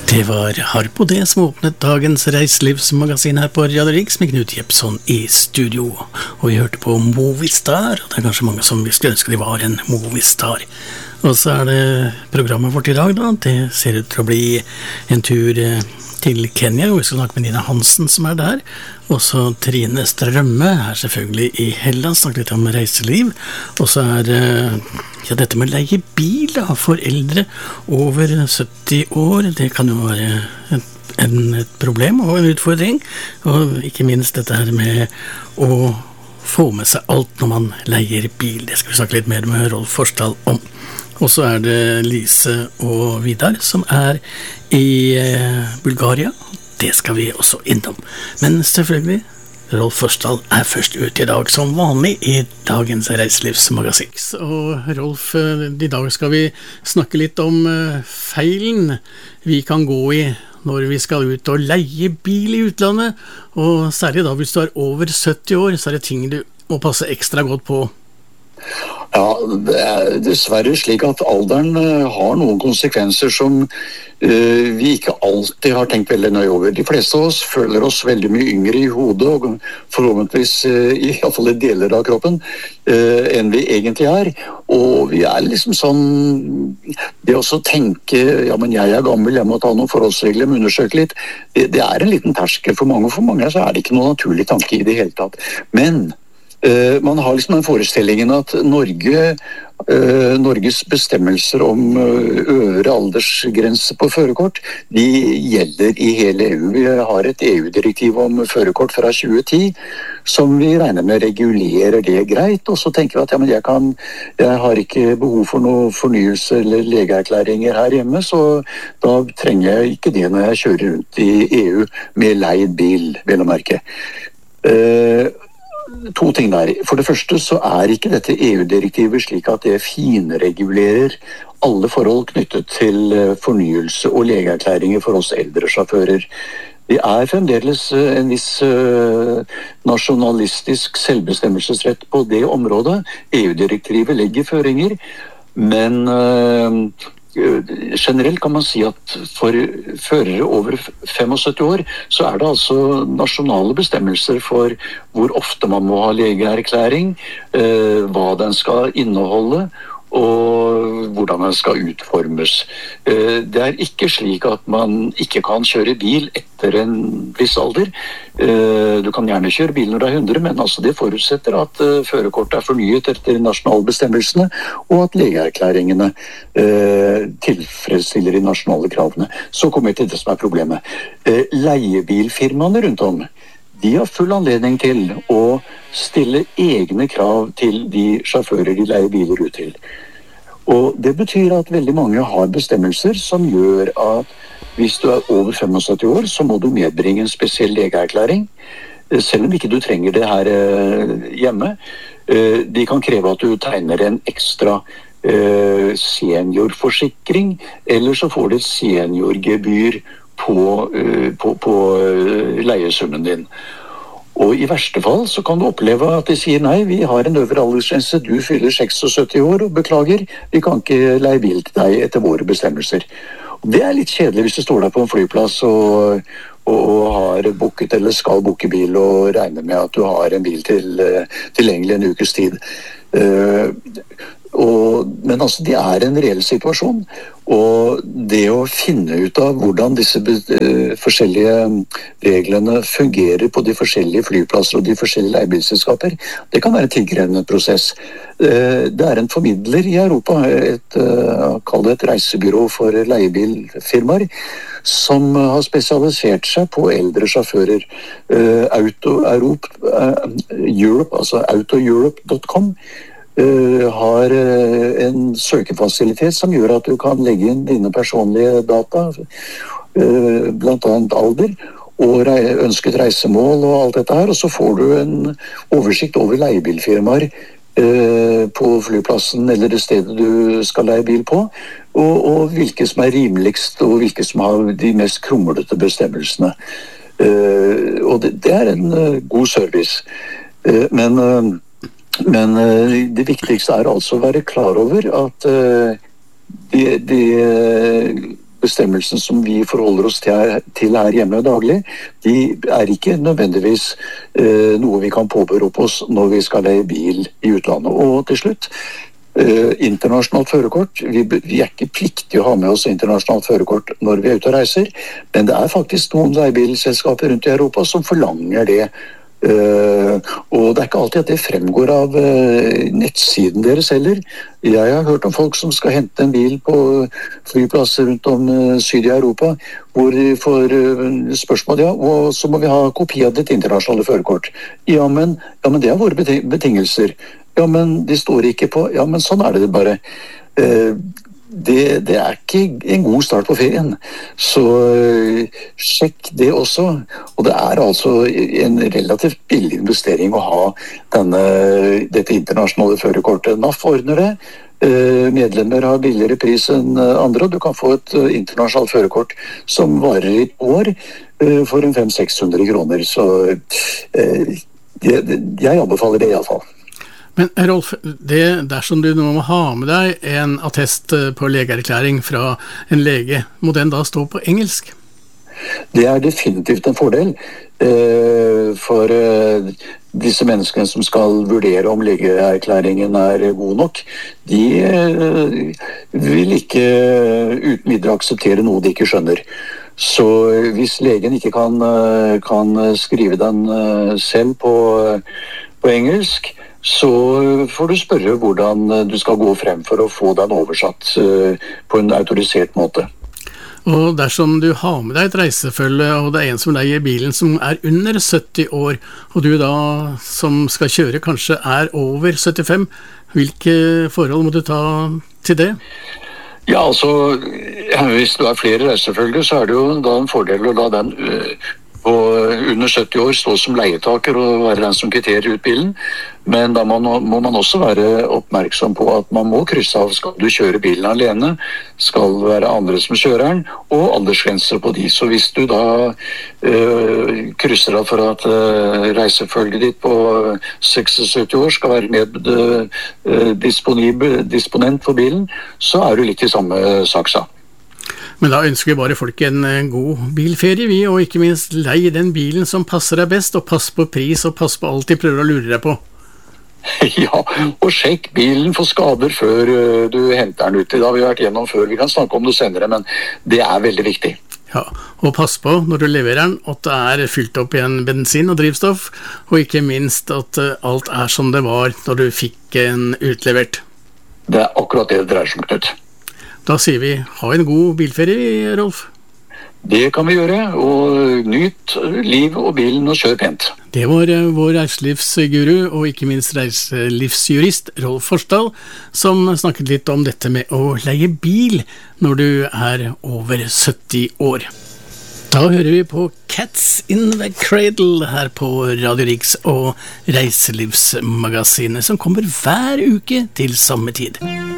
Det var Harpo det som åpnet dagens reiselivsmagasin her på Radio Riks med Knut Jepson i studio. Og vi hørte på Movistar, og det kanskje mange som skulle ønske de var en Movistar. Og så det programmet vårt i dag da, det ser ut til å bli en tur til Kenya, og vi skal snakke med Nina Hansen som der. Og så Trine Strømme selvfølgelig i Helland, snakke litt om reiseliv. Og så dette med å leie bil da, for eldre over 70 år, det kan jo være et problem og en utfordring. Og ikke minst dette her med å få med seg alt når man leier bil. Det skal vi snakke litt mer med Rolf Forsdal om. Og så det Lise og Vidar som i Bulgaria. Det skal vi også innom. Men selvfølgelig, Rolf Forsdal først ute i dag som vanlig i dagens reiselivsmagasin. Og Rolf, i dag skal vi snakke litt om feilen vi kan gå i når vi skal ut og leie bil i utlandet. Og særlig da hvis du over 70 år, så det ting du må passe ekstra godt på. Ja, det dessverre slik at alderen har noen konsekvenser som vi ikke alltid har tenkt veldig nøye over. De fleste av oss føler oss veldig mye yngre i hodet, og forhåpentligvis i hvert fall i deler av kroppen, enn vi egentlig Og vi liksom sånn, det å tenke, ja, men jeg gammel, jeg må ta noen forholdsregler, må undersøke litt, det en liten terskel for mange, og for mange så det ikke noen naturlig tanke i det hele tatt. Men man har liksom den forestillingen at Norges bestemmelser om øvre aldersgrense på førerkort, de gjelder i hele EU. Vi har et EU-direktiv om førerkort fra 2010, som vi regner med regulerer det greit, og så tenker vi at ja, men jeg har ikke behov for noe fornyelse eller legeerklæringer her hjemme, så da trenger jeg ikke det når jeg kjører rundt i EU med leid bil, vel å merke. To ting der. For det første så ikke dette EU-direktivet slik at det finregulerer alle forhold knyttet til fornyelse og legeerklæringer for oss eldre sjåfører. Det fremdeles en viss nasjonalistisk selvbestemmelsesrett på det området. EU-direktivet legger føringer, men generelt kan man si at for førere over 75 år så det altså nasjonale bestemmelser for hvor ofte man må ha legeerklæring, hva den skal inneholde og hvordan den skal utformes. Det ikke slik at man ikke kan kjøre bil etter en viss alder. Du kan gjerne kjøre bil når du 100, men altså det forutsetter at førerkortet fornyet etter nasjonalbestemmelsene, og at legeerklæringene tilfredsstiller de nasjonale kravene. Så kommer vi til det som problemet. Leiebilfirmaene rundt om, de har full anledning til å stille egne krav til de sjåfører de leier biler ut til. Og det betyr at veldig mange har bestemmelser som gjør at hvis du over 75 år, så må du medbringe en spesiell legeerklæring, selv om ikke du trenger det her hjemme. De kan kreve at du tegner en ekstra seniorforsikring, eller så får du et seniorgebyr på leiesummen din. Og i verste fall så kan du oppleve at de sier nei, vi har en øvre aldersgrense, du fyller 76 år og beklager, vi kan ikke leie bil til deg etter våre bestemmelser. Og det litt kjedelig hvis du står der på en flyplass og har booket eller skal booke bil og regner med at du har en bil tilgjengelig en ukes tid. Men altså, det en reell situasjon, og det å finne ut av hvordan disse forskjellige reglene fungerer på de forskjellige flyplasser og de forskjellige leiebilselskaper, det kan være en tilkrevende prosess. Det en formidler i Europa, kall det et reisebyrå for leiebilfirmaer, som har spesialisert seg på eldre sjåfører. Europe, altså autoeurope.com, har en søkefasilitet som gjør at du kan legge inn dine personlige data, blant annet alder og ønsket reisemål og alt dette her, og så får du en oversikt over leiebilfirmaer på flyplassen eller det stedet du skal leie bil på, og hvilke som rimeligst og hvilke som har de mest krumlete bestemmelsene. Og det en god service. Men det viktigste altså å være klar over at bestemmelsene som vi forholder oss til her hjemme daglig, de ikke nødvendigvis noe vi kan påberope oss når vi skal leie bil i utlandet. Og til slutt, internasjonalt førerkort. Vi ikke pliktige å ha med oss internasjonalt førerkort når vi ute og reiser, men det faktisk noen leiebilselskaper rundt i Europa som forlanger det. Og det ikke alltid at det fremgår av nettsiden deres heller. Jeg har hørt om folk som skal hente en bil på flyplasser rundt om syd i Europa, hvor de får spørsmål, og så må vi ha kopi av ditt internasjonale førerkort. Ja, men det våre betingelser. Ja, men de står ikke på. Ja, men sånn det bare. Det ikke en god start på ferien. Så sjekk det også. Og det altså en relativt billig investering å ha dette internasjonale førerkortet. NAF ordner det. Medlemmer har billigere pris enn andre. Du kan få et internasjonalt førerkort som varer i år for en 500-600 kroner. Så jeg anbefaler det i alle fall. Men Rolf, dersom du nå må ha med deg en attest på legeerklæring fra en lege, må den da stå på engelsk? Det definitivt en fordel for disse menneskene som skal vurdere om legeerklæringen god nok. De vil ikke uten videre akseptere noe de ikke skjønner. Så hvis legen ikke kan skrive den selv på engelsk, så får du spørre hvordan du skal gå frem for å få den oversatt på en autorisert måte. Og dersom du har med deg et reisefølge, og det en som leier bilen som under 70 år, og du da som skal kjøre kanskje over 75, hvilke forhold må du ta til det? Ja, altså, hvis du flere reisefølger, så det jo da en fordel å la den under 70 år stå som leietaker og være den som kvitterer ut bilen. Men da må man også være oppmerksom på at man må krysse av, skal du kjøre bilen alene, skal det være andre som kjører den, og aldersgrenser på de. Så hvis du da krysser av for at reisefølget ditt på 76 år skal være med disponent for bilen, så du litt i samme saksa. Men da ønsker vi bare folk en god bilferie, og ikke minst leie den bilen som passer deg best, og pass på pris, og pass på alt de prøver å lure deg på. Ja, og sjekk bilen for skader før du henter den ut. Det har vi vært gjennom før, vi kan snakke om det senere, men det veldig viktig. Ja, og pass på når du leverer den, at det fylt opp igjen bensin og drivstoff, og ikke minst at alt som det var når du fikk en utlevert. Det akkurat det dreier seg om, Knut. Da sier vi, ha en god bilferie, Rolf. Det kan vi gjøre, og nyt liv og bilen og kjør pent. Det var vår reiselivsguru og ikke minst reiselivsjurist Rolf Forsdal, som snakket litt om dette med å leie bil når du over 70 år. Da hører vi på Cats in the Cradle her på Radio Riks og Reiselivsmagasinet, som kommer hver uke til samme tid.